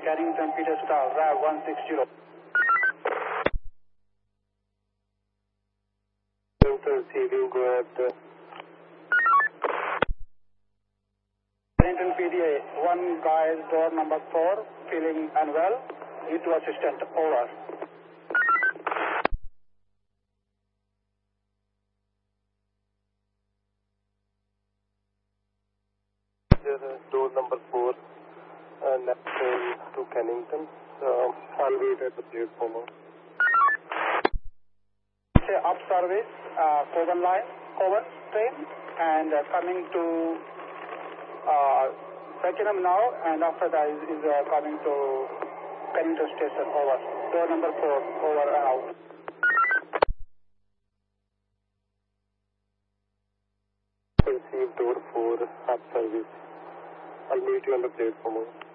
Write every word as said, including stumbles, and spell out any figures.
Carrington Peterstar, R A V one six zero. Receiving, go ahead. Carrington P D A, one guy, door number four, feeling unwell. Need to assistant, over. Door number four, uh, next train to Kennington. Uh, I'll wait at the platform. Say up service, uh, Cowan line, Cowan train, and uh, coming to uh, Beckenham now, and after that is, is uh, coming to Kennington station, over. Door number four, over and out. Receive door four, up service. I'll meet you on the platform.